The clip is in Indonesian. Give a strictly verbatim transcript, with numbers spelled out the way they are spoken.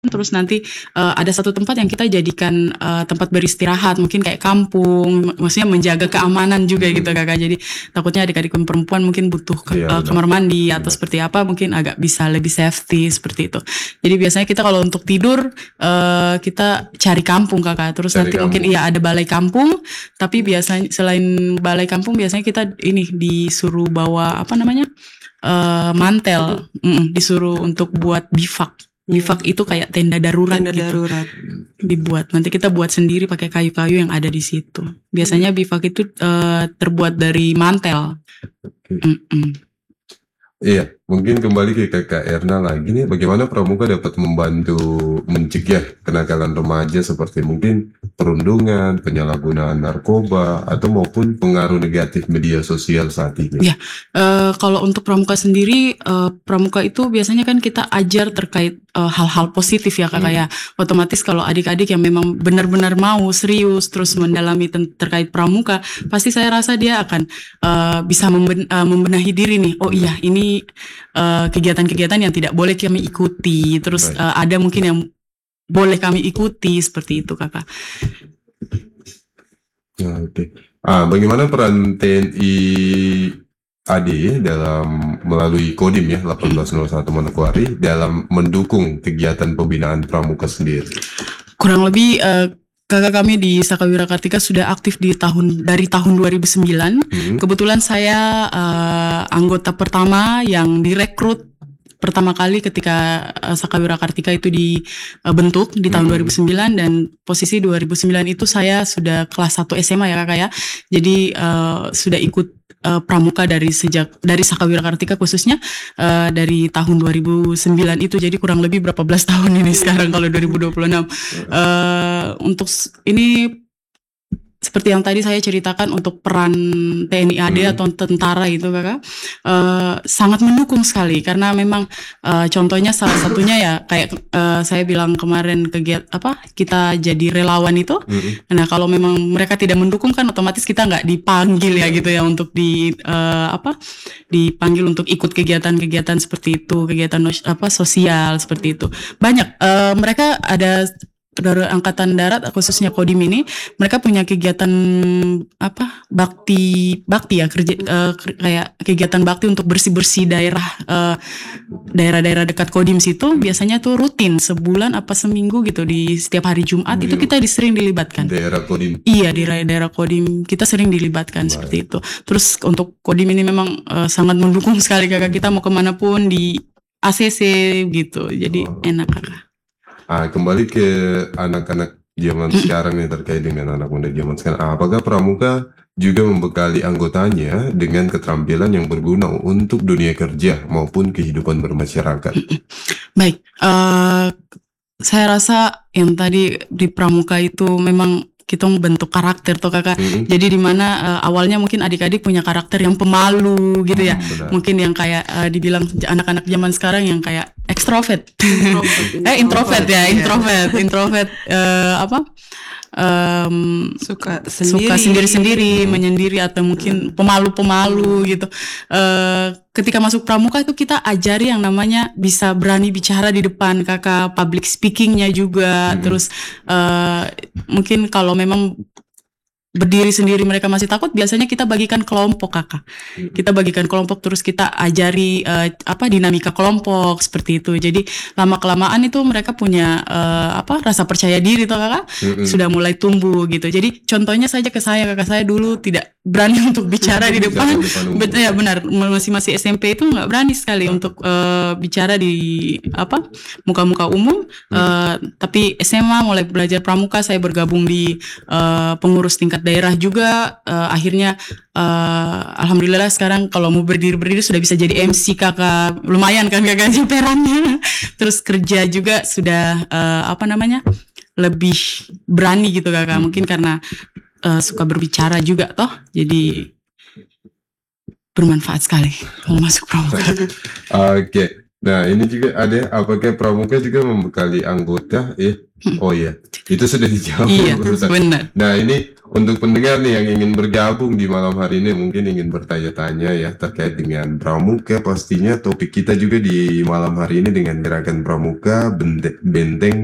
terus nanti uh, ada satu tempat yang kita jadikan uh, tempat beristirahat, mungkin kayak kampung, maksudnya menjaga keamanan juga gitu kakak. Jadi takutnya adik-adik perempuan mungkin butuh ke, Iya, uh, benar. kamar mandi atau Benar. seperti apa, mungkin agak bisa lebih safety seperti itu. Jadi biasanya kita kalau untuk tidur uh, kita cari kampung kakak. Terus Cari nanti kampung. mungkin iya ada balai kampung, tapi biasanya selain balai kampung biasanya kita ini disuruh bawa apa namanya uh, mantel, Mm-mm, disuruh untuk buat bivak. Bivak itu kayak tenda darurat Tenda gitu. darurat. Dibuat. Nanti kita buat sendiri pakai kayu-kayu yang ada di situ. Biasanya bivak itu uh, terbuat dari mantel. Mm-mm. Iya, mungkin kembali ke Kakak Erna lagi nih, bagaimana Pramuka dapat membantu mencegah kenakalan remaja seperti mungkin perundungan, penyalahgunaan narkoba, atau maupun pengaruh negatif media sosial saat ini? Ya, uh, kalau untuk Pramuka sendiri, uh, Pramuka itu biasanya kan kita ajar terkait uh, hal-hal positif ya kakak ya. Otomatis kalau adik-adik yang memang benar-benar mau serius terus mendalami ten- terkait Pramuka, pasti saya rasa dia akan uh, bisa memben- uh, membenahi diri nih. Oh iya, ini uh, kegiatan-kegiatan yang tidak boleh kami ikuti. Terus uh, ada mungkin yang boleh kami ikuti seperti itu kakak. Nah, oke. Ah, bagaimana peran T N I A D dalam melalui Kodim ya delapan belas nol satu Manokwari dalam mendukung kegiatan pembinaan Pramuka sendiri? Kurang lebih uh, kakak kami di Sakawira Kartika sudah aktif di tahun dari tahun dua ribu sembilan. Hmm. Kebetulan saya uh, anggota pertama yang direkrut pertama kali ketika uh, Sakawira Kartika itu dibentuk di tahun Hmm. dua ribu sembilan, dan posisi dua ribu sembilan itu saya sudah kelas satu S M A ya kakak ya. Jadi uh, sudah ikut uh, Pramuka dari sejak dari Sakawira Kartika khususnya uh, dari tahun dua ribu sembilan itu. Jadi kurang lebih berapa belas tahun ini sekarang kalau dua ribu dua puluh enam. Uh, untuk s- ini seperti yang tadi saya ceritakan untuk peran T N I A D Hmm. atau tentara itu kakak, uh, sangat mendukung sekali karena memang uh, contohnya salah satunya ya kayak uh, saya bilang kemarin kegiatan apa kita jadi relawan itu. Hmm. Nah kalau memang mereka tidak mendukung kan otomatis kita nggak dipanggil ya gitu ya untuk di uh, apa dipanggil untuk ikut kegiatan-kegiatan seperti itu, kegiatan nos- apa sosial seperti itu. Banyak uh, mereka ada dari angkatan darat khususnya Kodim ini, mereka punya kegiatan apa bakti bakti ya kerja uh, kayak kegiatan bakti untuk bersih-bersih daerah uh, daerah-daerah dekat Kodim situ. Biasanya tuh rutin sebulan apa seminggu gitu di setiap hari Jumat itu kita sering dilibatkan. Daerah Kodim. Iya di daerah Kodim kita sering dilibatkan. Baik. Seperti itu. Terus untuk Kodim ini memang uh, sangat mendukung sekali kakak, kita mau kemanapun di A C C gitu, jadi oh. enak kakak. Ah, kembali ke anak-anak zaman sekarang nih terkait dengan anak muda zaman sekarang. Apakah Pramuka juga membekali anggotanya dengan keterampilan yang berguna untuk dunia kerja maupun kehidupan bermasyarakat? Baik, uh, saya rasa yang tadi di Pramuka itu memang kita membentuk karakter tuh kakak. Mm-hmm. Jadi dimana uh, awalnya mungkin adik-adik punya karakter yang pemalu gitu ya. Hmm, mungkin yang kayak uh, dibilang anak-anak zaman sekarang yang kayak ekstrovert. Introvert, eh introvert ya, introvert, introvert uh, apa? Um, suka sendiri, suka sendiri-sendiri, menyendiri atau mungkin pemalu-pemalu gitu. Uh, ketika masuk Pramuka itu kita ajari yang namanya bisa berani bicara di depan kakak, public speakingnya juga. Hmm. Terus uh, mungkin kalau memang berdiri sendiri mereka masih takut, biasanya kita bagikan kelompok kakak. Kita bagikan kelompok terus kita ajari uh, apa dinamika kelompok seperti itu. Jadi lama kelamaan itu mereka punya uh, apa rasa percaya diri toh kakak. Mm-hmm. Sudah mulai tumbuh gitu. Jadi contohnya saja ke saya, kakak saya dulu tidak berani untuk bicara di depan. Betul ya benar, masih masih S M P itu nggak berani sekali nah. untuk uh, bicara di apa muka-muka umum. Hmm. Uh, tapi S M A mulai belajar Pramuka, saya bergabung di uh, pengurus tingkat daerah juga. Uh, akhirnya uh, alhamdulillah sekarang kalau mau berdiri-berdiri sudah bisa jadi M C kakak, lumayan kan kakak jeperannya. Terus kerja juga sudah uh, apa namanya lebih berani gitu kakak. Mungkin karena Uh, suka berbicara juga toh, jadi bermanfaat sekali kalau masuk Pramuka. Oke, okay. Nah ini juga ada apakah Pramuka juga membekali anggota? Eh, hmm. Oh ya, Itu sudah dijawab. Iya, barusan. benar. Nah ini untuk pendengar nih yang ingin bergabung di malam hari ini, mungkin ingin bertanya-tanya ya terkait dengan pramuka, pastinya topik kita juga di malam hari ini dengan gerakan pramuka, bente- benteng